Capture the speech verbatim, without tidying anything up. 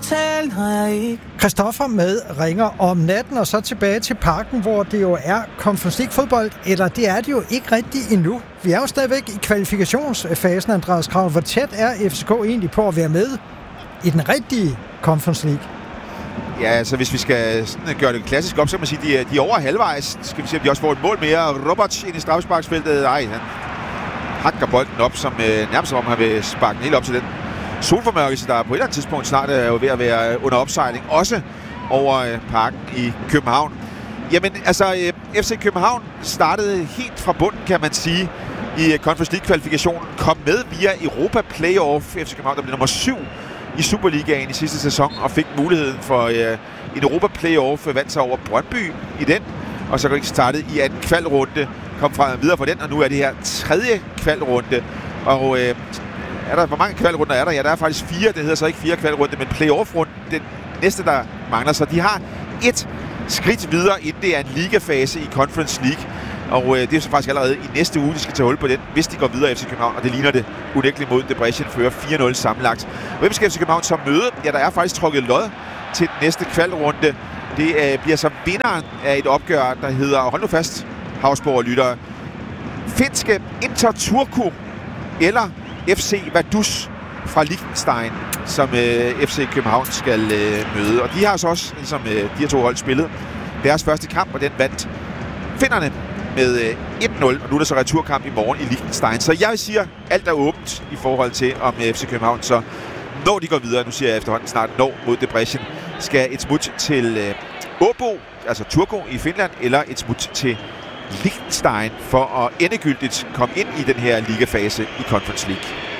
tale, når jeg ikke... Christoffer med ringer om natten, og så tilbage til Parken, hvor det jo er Conference League fodbold, eller det er det jo ikke rigtigt endnu. Vi er jo stadigvæk i kvalifikationsfasen, Andreas Krav. Hvor tæt er F C K egentlig på at være med i den rigtige Conference League? Ja, altså hvis vi skal sådan gøre det klassisk op, så kan man sige, at de er, de er over halvvejs. Skal vi se, om de også får et mål mere. Roberts ind i straffesparksfeltet. Ej, han hakker bolden op, som øh, nærmest som om han vil sparke den helt op til den solformørkelse, der på et eller andet tidspunkt snart er jo ved at være under opsejling. Også over øh, Parken i København. Jamen, altså, øh, F C København startede helt fra bunden, kan man sige, i øh, Conference League-kvalifikationen. Kom med via Europa Playoff. F C København, der blev nummer syv i Superligaen i sidste sæson, og fik muligheden for øh, en Europa Playoff, vandt sig over Brøndby i den, og så ikke startet i anden kvalrunde, kom fra videre fra den, og nu er det her tredje kvalrunde. Og øh, er der, hvor mange kvalrunder er der? Ja, der er faktisk fire, det hedder så ikke fire kvalrunde, men playoff-runde, den næste, der mangler, så de har et skridt videre, inden det er en ligafase i Conference League. Og øh, det er så faktisk allerede i næste uge, de skal tage hul på den, hvis de går videre i F C København, og det ligner det unægteligt mod Debrecen, fører fire nul sammenlagt. Hvem skal F C København så møde? Ja, der er faktisk trukket lod til den næste kvalrunde. Det øh, bliver så vinderen af et opgør, der hedder, hold nu fast, Havsborg og lyttere, finske Inter Turku eller F C Vaduz fra Liechtenstein, som øh, F C København skal øh, møde. Og de har så også, ligesom øh, de her to hold spillet, deres første kamp, og den vandt finderne med øh, et nul, og nu er der så returkamp i morgen i Liechtenstein. Så jeg siger, alt er åbent i forhold til, om øh, F C København så, når de går videre, nu siger jeg efterhånden snart, når mod Debrecen, skal et smut til øh, Åbo, altså Turku i Finland, eller et smut til Liechtenstein for at endegyldigt komme ind i den her ligafase i Conference League.